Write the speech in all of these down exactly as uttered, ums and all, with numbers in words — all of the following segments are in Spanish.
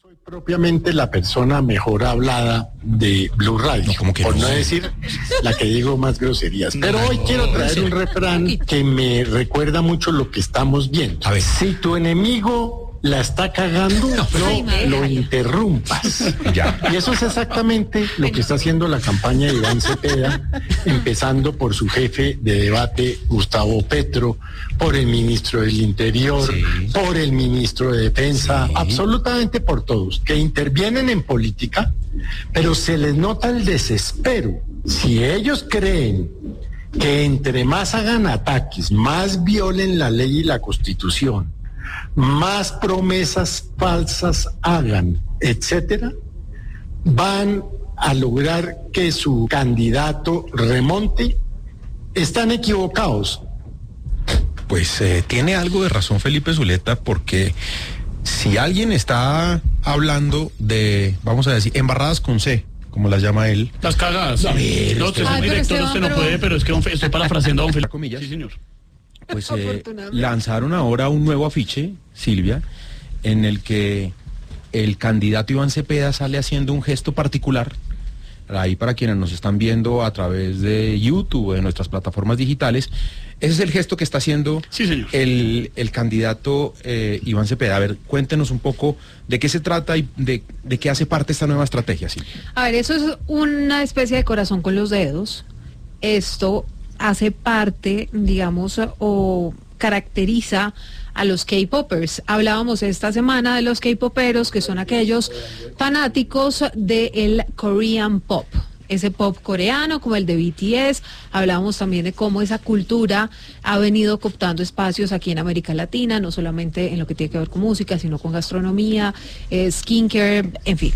Soy propiamente la persona mejor hablada de Blue Radio, no, ¿cómo que por no? no decir la que digo más groserías. Pero hoy quiero traer un refrán que me recuerda mucho lo que estamos viendo. A ver. Si tu enemigo la está cagando, no, no lo interrumpas. Ya. Y eso es exactamente lo que está haciendo la campaña de Iván Cepeda, empezando por su jefe de debate, Gustavo Petro, por el ministro del Interior, Sí. por el ministro de Defensa, Sí. absolutamente por todos, que intervienen en política, pero se les nota el desespero. Si ellos creen que entre más hagan ataques, más violen la ley y la Constitución, más promesas falsas hagan, etcétera, van a lograr que su candidato remonte, están equivocados. Pues eh, tiene algo de razón Felipe Zuleta, porque si alguien está hablando de, vamos a decir, embarradas con C, como las llama él, Las cagadas. A ver, no, usted- usted es Ay, un pero director, Esteban, usted no pero- puede, pero es que don Fe- estoy parafraseando a don Felipe. comillas. Sí, señor. pues eh, Afortunadamente. lanzaron ahora un nuevo afiche, Silvia, en el que el candidato Iván Cepeda sale haciendo un gesto particular. Ahí para quienes nos están viendo a través de YouTube o de nuestras plataformas digitales, ese es el gesto que está haciendo Sí, señor. el, el candidato eh, Iván Cepeda. A ver, cuéntenos un poco de qué se trata y de, de qué hace parte esta nueva estrategia, Silvia. A ver, eso es una especie de corazón con los dedos. Esto hace parte, digamos, o caracteriza a los K-popers. Hablábamos esta semana de los K-poperos, que son aquellos fanáticos del Korean pop, ese pop coreano como el de B T S. Hablábamos también de cómo esa cultura ha venido cooptando espacios aquí en América Latina, no solamente en lo que tiene que ver con música, sino con gastronomía, eh, skincare, en fin.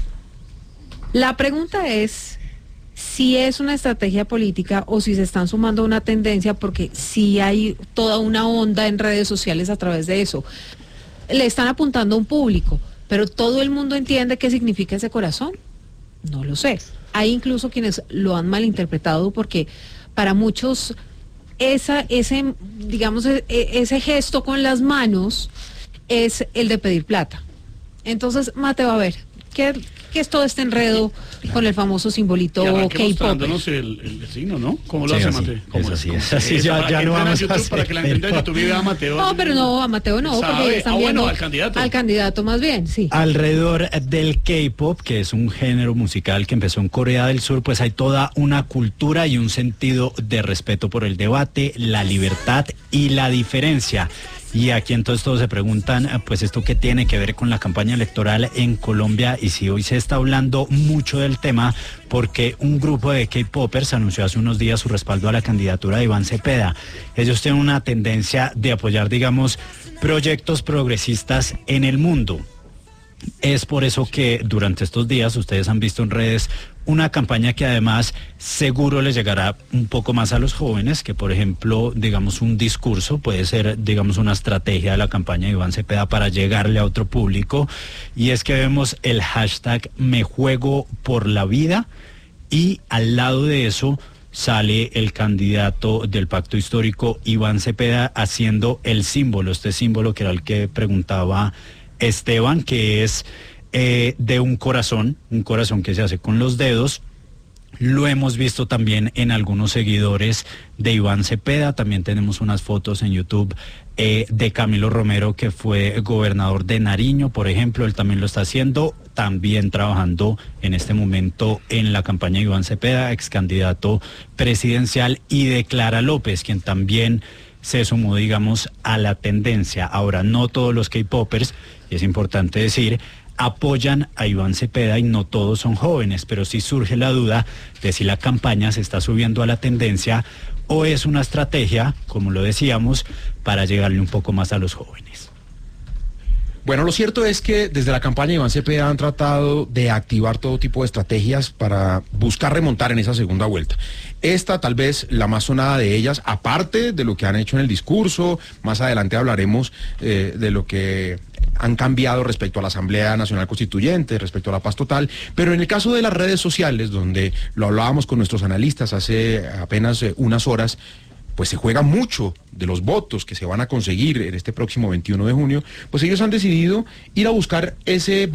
La pregunta es si es una estrategia política o si se están sumando a una tendencia, porque sí hay toda una onda en redes sociales a través de eso. Le están apuntando a un público, pero ¿todo el mundo entiende qué significa ese corazón? No lo sé. Hay incluso quienes lo han malinterpretado, porque para muchos esa, ese, digamos, e- ese gesto con las manos es el de pedir plata. Entonces, Mateo, a ver, ¿qué, qué es todo este enredo con el famoso simbolito Y arranquemos K-pop? mostrándonos el, el signo, ¿no? ¿Cómo lo Sí, hace así, Mateo? ¿Cómo es así, ¿Cómo es así, Eso, ya- para ya que lo entren a vamos a YouTube, hacer, para que la gente de pero- YouTube vea a Mateo. No, pero no, a Mateo no, porque ¿Sabe? ya están Ah, bueno, viendo al candidato. al candidato más bien, sí. Alrededor del K-pop, que es un género musical que empezó en Corea del Sur, pues hay toda una cultura y un sentido de respeto por el debate, la libertad y la diferencia. Y aquí entonces todos se preguntan, eh, pues esto qué tiene que ver con la campaña electoral en Colombia, y si hoy se está hablando mucho del tema porque un grupo de K-popers anunció hace unos días su respaldo a la candidatura de Iván Cepeda. Ellos tienen una tendencia de apoyar, digamos, proyectos progresistas en el mundo. Es por eso que durante estos días ustedes han visto en redes una campaña que además seguro les llegará un poco más a los jóvenes, que por ejemplo, digamos, un discurso puede ser, digamos, una estrategia de la campaña de Iván Cepeda para llegarle a otro público, y es que vemos el hashtag Me Juego por la Vida, y al lado de eso sale el candidato del pacto histórico Iván Cepeda haciendo el símbolo, este símbolo que era el que preguntaba Esteban, que es eh, de un corazón, un corazón que se hace con los dedos. Lo hemos visto también en algunos seguidores de Iván Cepeda. También tenemos unas fotos en YouTube eh, de Camilo Romero, que fue gobernador de Nariño, por ejemplo. Él también lo está haciendo, también trabajando en este momento en la campaña de Iván Cepeda, ex candidato presidencial, y de Clara López, quien también se sumó, digamos, a la tendencia. Ahora, no todos los K-popers, y es importante decir, apoyan a Iván Cepeda, y no todos son jóvenes, pero sí surge la duda de si la campaña se está subiendo a la tendencia o es una estrategia, como lo decíamos, para llegarle un poco más a los jóvenes. Bueno, lo cierto es que desde la campaña de Iván Cepeda han tratado de activar todo tipo de estrategias para buscar remontar en esa segunda vuelta. Esta tal vez la más sonada de ellas, aparte de lo que han hecho en el discurso. Más adelante hablaremos eh, de lo que han cambiado respecto a la Asamblea Nacional Constituyente, respecto a la paz total, pero en el caso de las redes sociales, donde lo hablábamos con nuestros analistas hace apenas eh, unas horas, pues se juega mucho de los votos que se van a conseguir en este próximo veintiuno de junio, pues ellos han decidido ir a buscar ese